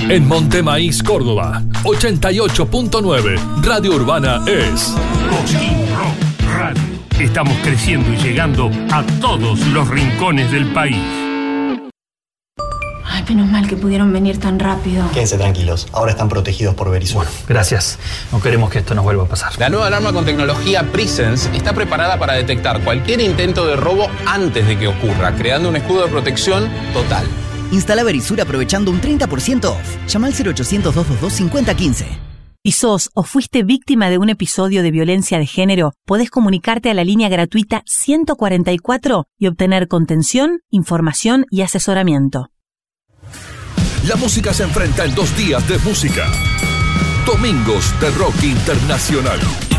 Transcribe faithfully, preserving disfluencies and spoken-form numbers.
En Montemaíz, Córdoba, ochenta y ocho punto nueve. Radio Urbana es Cosquín Rock Radio. Estamos creciendo y llegando a todos los rincones del país. Ay, menos mal que pudieron venir tan rápido. Quédense tranquilos, ahora están protegidos por Verisur. Bueno, gracias. No queremos que esto nos vuelva a pasar. La nueva alarma con tecnología Presence está preparada para detectar cualquier intento de robo antes de que ocurra, creando un escudo de protección total. Instala Verisur aprovechando un treinta por ciento off. Llama al cero ochocientos, doscientos veintidós, cincuenta quince. Si sos o fuiste víctima de un episodio de violencia de género, podés comunicarte a la línea gratuita ciento cuarenta y cuatro y obtener contención, información y asesoramiento. La música se enfrenta en dos días de música. Domingos de Rock Internacional.